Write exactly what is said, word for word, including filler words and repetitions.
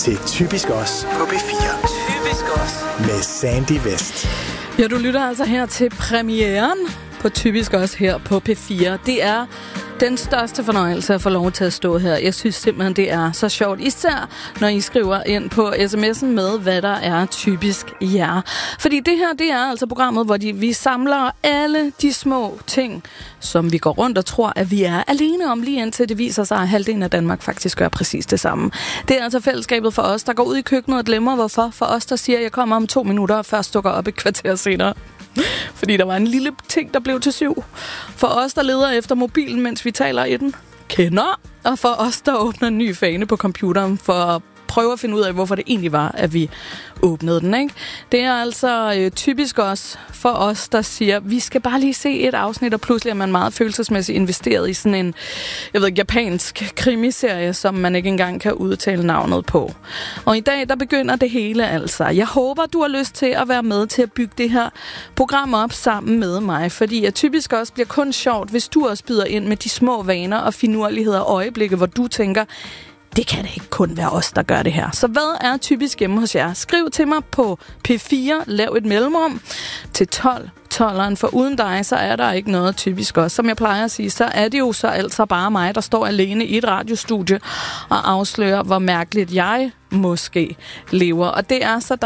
til Typisk Os på P fire. Typisk Os. Med Sandy Vest. Ja, du lytter altså her til premieren på Typisk Os her på P fire. Det er den største fornøjelse at få lov til at stå her. Jeg synes simpelthen, det er så sjovt. Især når I skriver ind på sms'en med, hvad der er typisk jer. Fordi det her, det er altså programmet, hvor de, vi samler alle de små ting, som vi går rundt og tror, at vi er alene om, lige indtil det viser sig, at halvdelen af Danmark faktisk gør præcis det samme. Det er altså fællesskabet for os, der går ud i køkkenet og glemmer hvorfor. For os, der siger, at jeg kommer om to minutter og først dukker op et kvarter senere. Fordi der var en lille ting, der blev til syv. For os, der leder efter mobilen, mens vi taler i den, kender. Og for os, der åbner en ny fane på computeren for at prøve at finde ud af, hvorfor det egentlig var, at vi åbnede den, ikke? Det er altså øh, typisk også for os, der siger, vi skal bare lige se et afsnit, og pludselig er man meget følelsesmæssigt investeret i sådan en, jeg ved ikke, japansk krimiserie, som man ikke engang kan udtale navnet på. Og i dag, der begynder det hele altså. Jeg håber, du har lyst til at være med til at bygge det her program op sammen med mig, fordi at typisk også bliver kun sjovt, hvis du også byder ind med de små vaner og finurligheder og øjeblikke, hvor du tænker, det kan det ikke kun være os, der gør det her. Så hvad er typisk hjemme hos jer? Skriv til mig på P fire, lav et mellemrum til tolv tolveren, for uden dig, så er der ikke noget typisk også. Som jeg plejer at sige, så er det jo så altså bare mig, der står alene i et radiostudie og afslører, hvor mærkeligt jeg måske lever. Og det er så